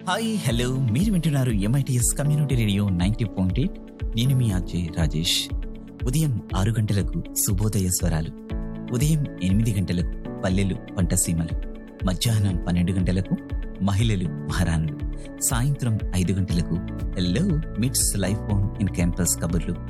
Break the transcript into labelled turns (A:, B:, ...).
A: Hi hello మీరు వింటున్నారు MITS community radio 90.8. నేను మీ అజయ్ రాజేష్. ఉదయం 6 గంటలకు శుభోదయ స్వరాలు, ఉదయం 8 గంటలకు పల్లెలు పంటసీమలు, మధ్యాహ్నం 12 గంటలకు మహిళలు మహారాణులు, సాయంత్రం 5 గంటలకు హలో మిట్స్ లైఫ్ ఆన్ ఇన్ క్యాంపస్ కబుర్లు,